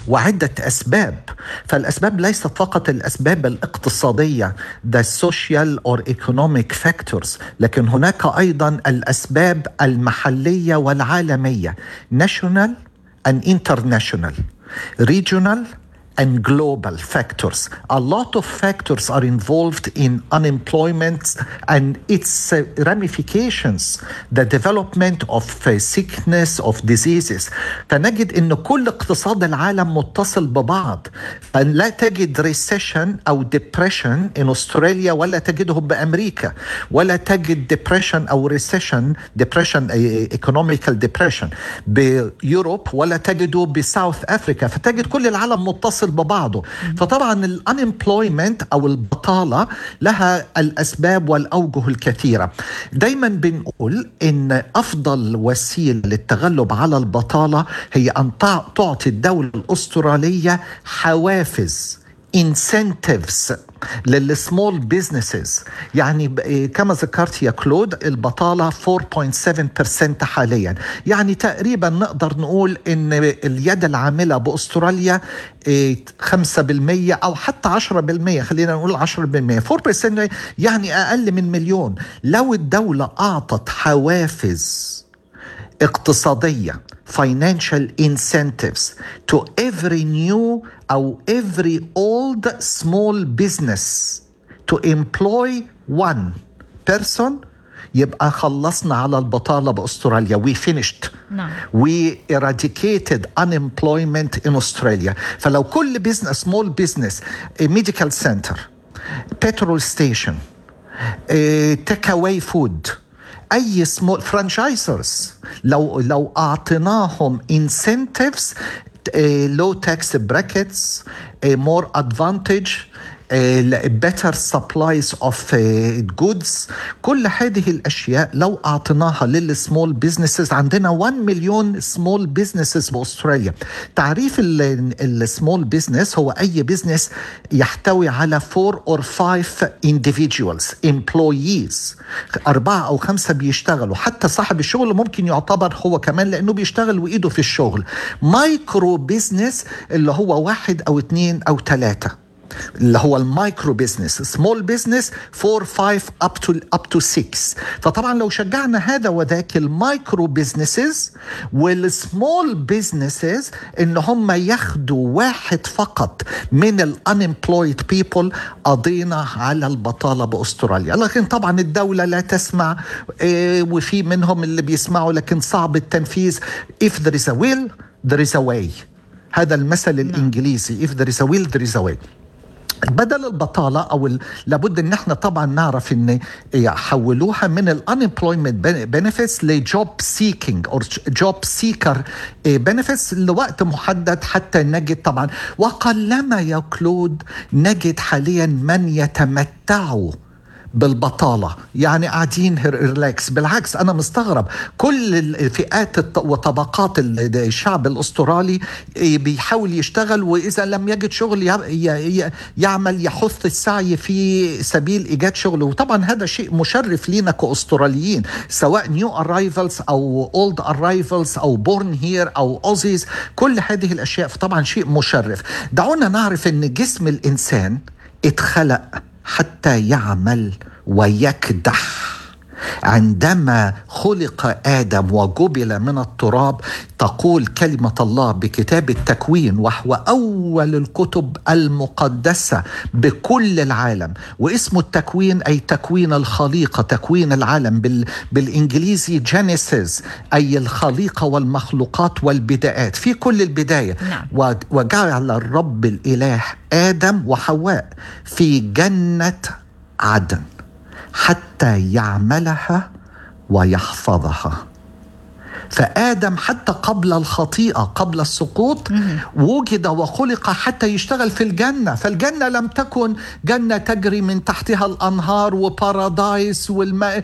وعدة أسباب. فالأسباب ليست فقط الأسباب الاقتصادية the social or economic factors، لكن هناك أيضا الأسباب المحلية والعالمية national and international, regional and global factors. A lot of factors are involved in unemployment and its ramifications, the development of sickness, of diseases. فنجد إن كل اقتصاد العالم متصل ببعض، فلا تجد recession أو depression in Australia ولا تجده بأمريكا، ولا تجد depression أو depression economical depression بيوروب، ولا تجده بساوث أفريكا. فتجد كل العالم متصل ببعضه. فطبعا الانemployment أو البطالة لها الأسباب والأوجه الكثيرة. دايما بنقول إن أفضل وسيلة للتغلب على البطالة هي أن تعطي الدولة الأسترالية حوافز incentives للسمول بيزنسز. يعني كما ذكرت يا كلود البطالة 4.7% حاليا، يعني تقريبا نقدر نقول ان اليد العاملة بأستراليا 5% او حتى 10%، خلينا نقول 10%. 4% يعني اقل من مليون. لو الدولة اعطت حوافز اقتصادية financial incentives to every new أو every old small business to employ one person، يبقى خلصنا على البطالة بأستراليا. We finished. We eradicated unemployment in Australia. فلو كل business, small business, a medical center, petrol station, take away food، أي small franchisers لو أعطيناهم incentives, low tax brackets, more advantage, better supplies of goods، كل هذه الأشياء لو أعطيناها للسمول بيزنسز. عندنا 1 مليون سمول بيزنسز بأستراليا. تعريف السمول بيزنس هو أي بيزنس يحتوي على 4 or 5 individuals employees، 4 أو 5 بيشتغلوا. حتى صاحب الشغل ممكن يعتبر هو كمان لأنه بيشتغل وإيده في الشغل. مايكرو بيزنس اللي هو 1 أو 2 أو 3 اللي هو المايكرو بيزنس. سمول بيزنس 4 5 up to 6. فطبعا لو شجعنا هذا وذاك المايكرو بيزنسز والسمول بيزنسز ان هم ياخدوا واحد فقط من الانemployed people، قضينا على البطالة بأستراليا. لكن طبعا الدولة لا تسمع، وفي منهم اللي بيسمعوا لكن صعب التنفيذ. if there is a will there is a way. هذا المثل الإنجليزي if there is a will there is a way. بدل البطالة أو لابد أن احنا طبعا نعرف أن يحولوها من unemployment benefits لjob seeking or job seeker benefits لوقت محدد حتى نجد طبعا. وقلما يا كلود نجد حاليا من يتمتعوا بالبطالة، يعني قاعدين ريلاكس. بالعكس أنا مستغرب كل الفئات وطبقات الشعب الأسترالي بيحاول يشتغل، وإذا لم يجد شغل يعمل يحث السعي في سبيل إيجاد شغل. وطبعا هذا شيء مشرف لينا كأستراليين، سواء new arrivals أو old arrivals أو born here أو Aussies، كل هذه الأشياء طبعا شيء مشرف. دعونا نعرف أن جسم الإنسان اتخلق حتى يعمل ويكدح. عندما خلق آدم وجبل من التراب، تقول كلمة الله بكتاب التكوين، وهو أول الكتب المقدسة بكل العالم، واسم التكوين أي تكوين الخليقة، تكوين العالم بالإنجليزي Genesis، أي الخليقة والمخلوقات والبدايات في كل البداية. وجعل الرب الإله آدم وحواء في جنة عدن حتى يعملها ويحفظها. فآدم حتى قبل الخطيئة قبل السقوط وجد وخلق حتى يشتغل في الجنة. فالجنة لم تكن جنة تجري من تحتها الأنهار وبارادايس والماء،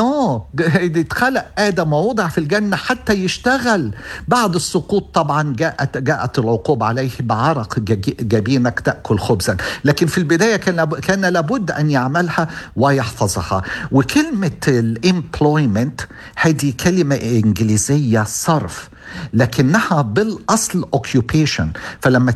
اتخلق آدم ووضع في الجنة حتى يشتغل. بعد السقوط طبعا جاءت العقوبة عليه، بعرق جبينك تأكل خبزا. لكن في البداية كان لابد أن يعملها ويحفظها. وكلمة الامبلويمنت هذه كلمة إنجليزية صرف، لكنها بالأصل occupation. فلما